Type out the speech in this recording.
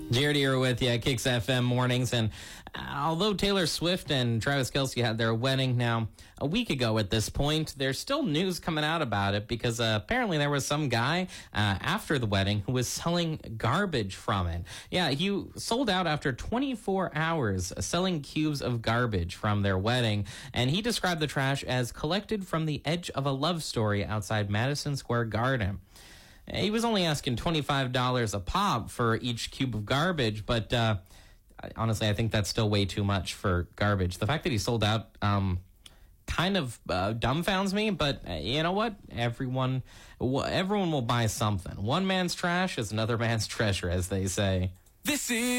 Jared here with you, Kicks FM Mornings. And although Taylor Swift and Travis Kelce had their wedding now a week ago at this point, there's still news coming out about it because apparently there was some guy after the wedding who was selling garbage from it. Yeah, he sold out after 24 hours selling cubes of garbage from their wedding. And he described the trash as collected from the edge of a love story outside Madison Square Garden. He was only asking $25 a pop for each cube of garbage, but honestly, I think that's still way too much for garbage. The fact that he sold out kind of dumbfounds me, but you know what? Everyone will buy something. One man's trash is another man's treasure, as they say. This is